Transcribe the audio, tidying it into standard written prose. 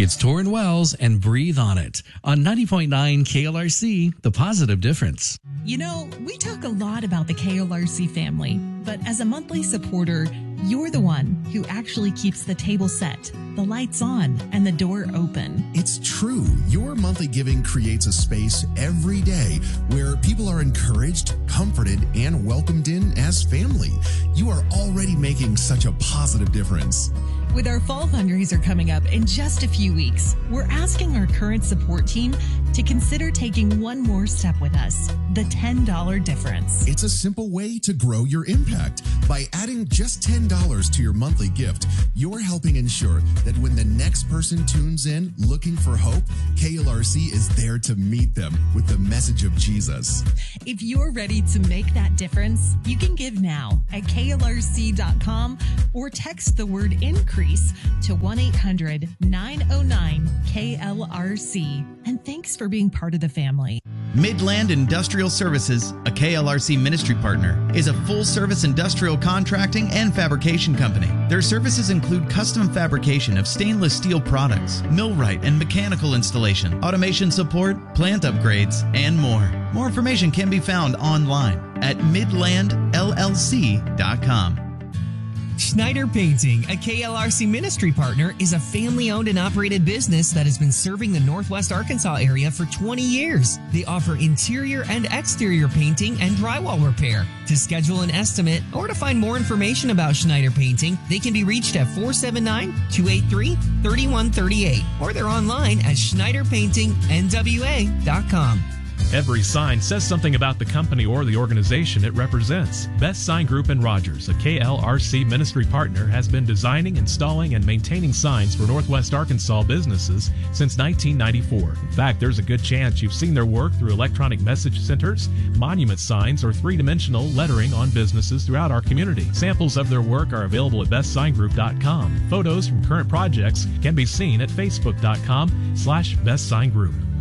It's Torrin Wells and Breathe on It on 90.9 KLRC, The Positive Difference. You know, we talk a lot about the KLRC family, but as a monthly supporter, you're the one who actually keeps the table set, the lights on, and the door open. It's true. Your monthly giving creates a space every day where people are encouraged, comforted, and welcomed in as family. You are already making such a positive difference. With our fall fundraiser coming up in just a few weeks, we're asking our current support team to consider taking one more step with us, the $10 difference. It's a simple way to grow your impact. By adding just $10 to your monthly gift, you're helping ensure that when the next person tunes in looking for hope, KLRC is there to meet them with the message of Jesus. If you're ready to make that difference, you can give now at klrc.com or text the word INCREASE to 1-800-909-KLRC. And thanks for being part of the family. Midland Industrial Services, a KLRC ministry partner, is a full-service industrial contracting and fabrication company. Their services include custom fabrication of stainless steel products, millwright and mechanical installation, automation support, plant upgrades, and more. More information can be found online at midlandllc.com. Schneider Painting, a KLRC ministry partner, is a family-owned and operated business that has been serving the Northwest Arkansas area for 20 years. They offer interior and exterior painting and drywall repair. To schedule an estimate or to find more information about Schneider Painting, they can be reached at 479-283-3138, or they're online at schneiderpaintingnwa.com. Every sign says something about the company or the organization it represents. Best Sign Group in Rogers, a KLRC ministry partner, has been designing, installing, and maintaining signs for Northwest Arkansas businesses since 1994. In fact, there's a good chance you've seen their work through electronic message centers, monument signs, or three-dimensional lettering on businesses throughout our community. Samples of their work are available at bestsignGroup.com. Photos from current projects can be seen at facebook.com/bestsignGroup.